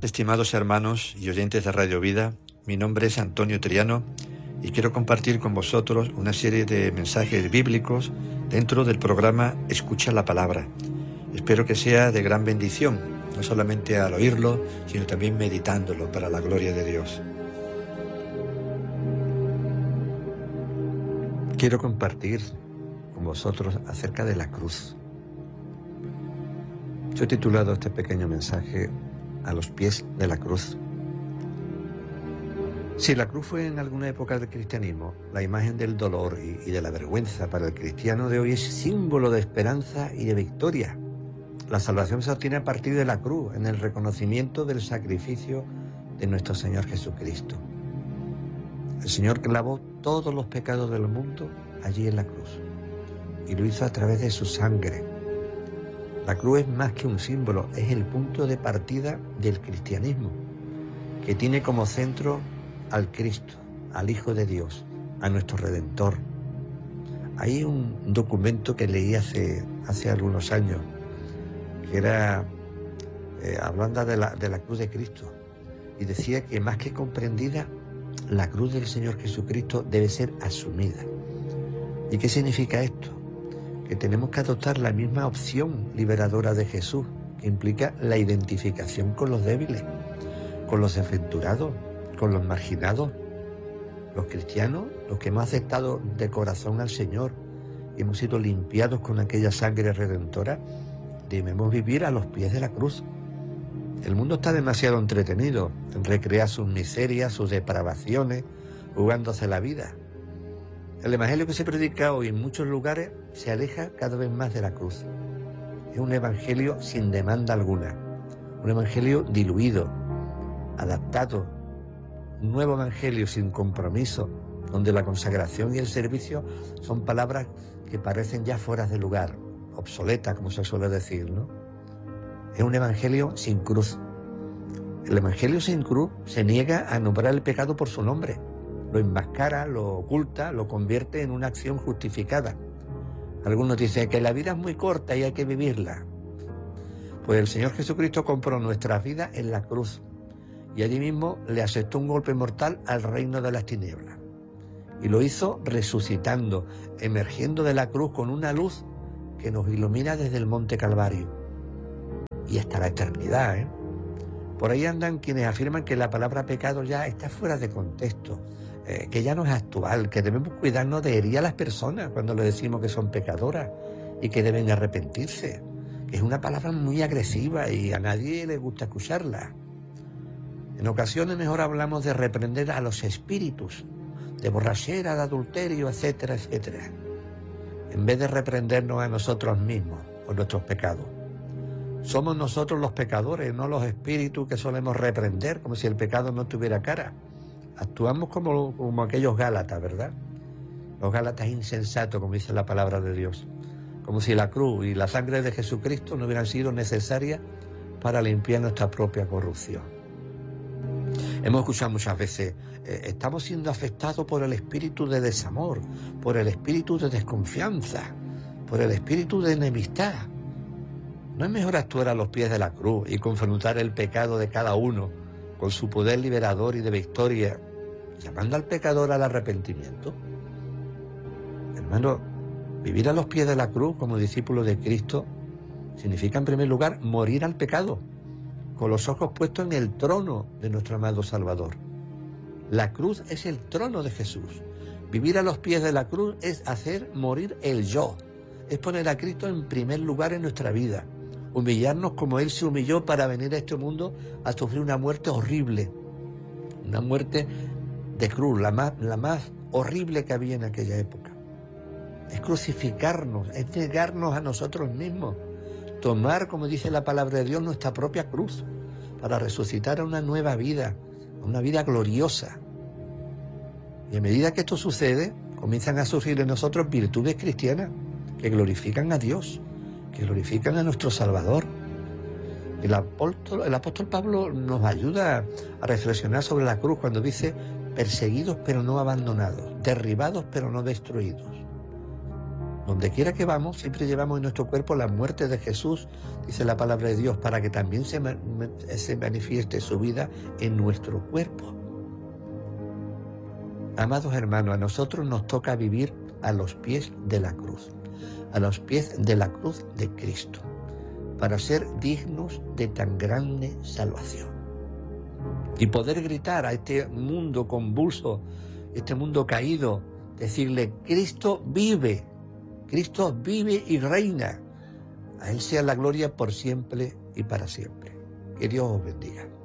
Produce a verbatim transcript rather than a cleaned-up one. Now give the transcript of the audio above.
Estimados hermanos y oyentes de Radio Vida, mi nombre es Antonio Triano y quiero compartir con vosotros una serie de mensajes bíblicos dentro del programa Escucha la Palabra. Espero que sea de gran bendición, no solamente al oírlo, sino también meditándolo para la gloria de Dios. Quiero compartir con vosotros acerca de la cruz. Yo he titulado este pequeño mensaje A los pies de la cruz. Si la cruz fue en alguna época del cristianismo la imagen del dolor y, y de la vergüenza, para el cristiano de hoy es símbolo de esperanza y de victoria. La salvación se obtiene a partir de la cruz, en el reconocimiento del sacrificio de nuestro Señor Jesucristo. El Señor clavó todos los pecados del mundo allí en la cruz y lo hizo a través de su sangre. La cruz es más que un símbolo, es el punto de partida del cristianismo, que tiene como centro al Cristo, al Hijo de Dios, a nuestro Redentor. Hay un documento que leí hace, hace algunos años, que era eh, hablando de la, de la cruz de Cristo, y decía que más que comprendida, la cruz del Señor Jesucristo debe ser asumida. ¿Y qué significa esto? Que tenemos que adoptar la misma opción liberadora de Jesús, que implica la identificación con los débiles, con los desventurados, con los marginados. Los cristianos, los que hemos aceptado de corazón al Señor y hemos sido limpiados con aquella sangre redentora, debemos vivir a los pies de la cruz. El mundo está demasiado entretenido en recrear sus miserias, sus depravaciones, jugándose la vida. El evangelio que se predica hoy en muchos lugares se aleja cada vez más de la cruz. Es un evangelio sin demanda alguna, un evangelio diluido, adaptado, un nuevo evangelio sin compromiso, donde la consagración y el servicio son palabras que parecen ya fuera de lugar, obsoletas, como se suele decir, ¿no? Es un evangelio sin cruz. El evangelio sin cruz se niega a nombrar el pecado por su nombre. Lo enmascara, lo oculta, lo convierte en una acción justificada. Algunos dicen que la vida es muy corta y hay que vivirla. Pues el Señor Jesucristo compró nuestras vidas en la cruz y allí mismo le asestó un golpe mortal al reino de las tinieblas. Y lo hizo resucitando, emergiendo de la cruz con una luz que nos ilumina desde el Monte Calvario y hasta la eternidad, ¿eh? Por ahí andan quienes afirman que la palabra pecado ya está fuera de contexto, eh, que ya no es actual, que debemos cuidarnos de herir a las personas cuando les decimos que son pecadoras y que deben arrepentirse, que es una palabra muy agresiva y a nadie le gusta escucharla. En ocasiones mejor hablamos de reprender a los espíritus, de borrachera, de adulterio, etcétera, etcétera, en vez de reprendernos a nosotros mismos por nuestros pecados. Somos nosotros los pecadores, no los espíritus que solemos reprender, como si el pecado no tuviera cara. Actuamos como, como aquellos gálatas, ¿verdad? Los gálatas insensatos, como dice la palabra de Dios. Como si la cruz y la sangre de Jesucristo no hubieran sido necesarias para limpiar nuestra propia corrupción. Hemos escuchado muchas veces, eh, estamos siendo afectados por el espíritu de desamor, por el espíritu de desconfianza, por el espíritu de enemistad. ¿No es mejor actuar a los pies de la cruz y confrontar el pecado de cada uno con su poder liberador y de victoria, llamando al pecador al arrepentimiento? Hermano, vivir a los pies de la cruz como discípulo de Cristo significa, en primer lugar, morir al pecado, con los ojos puestos en el trono de nuestro amado Salvador. La cruz es el trono de Jesús. Vivir a los pies de la cruz es hacer morir el yo, es poner a Cristo en primer lugar en nuestra vida, humillarnos como Él se humilló para venir a este mundo a sufrir una muerte horrible, una muerte de cruz, la más, la más horrible que había en aquella época. Es crucificarnos, es negarnos a nosotros mismos, tomar, como dice la palabra de Dios, nuestra propia cruz para resucitar a una nueva vida, a una vida gloriosa. Y a medida que esto sucede, comienzan a surgir en nosotros virtudes cristianas que glorifican a Dios, que glorifican a nuestro Salvador. El apóstol, el apóstol Pablo nos ayuda a reflexionar sobre la cruz cuando dice: perseguidos pero no abandonados, derribados pero no destruidos. Donde quiera que vamos, siempre llevamos en nuestro cuerpo la muerte de Jesús, dice la palabra de Dios, para que también se, se manifieste su vida en nuestro cuerpo. Amados hermanos, a nosotros nos toca vivir a los pies de la cruz, a los pies de la cruz de Cristo, para ser dignos de tan grande salvación. Y poder gritar a este mundo convulso, este mundo caído, decirle: Cristo vive, Cristo vive y reina. A Él sea la gloria por siempre y para siempre. Que Dios os bendiga.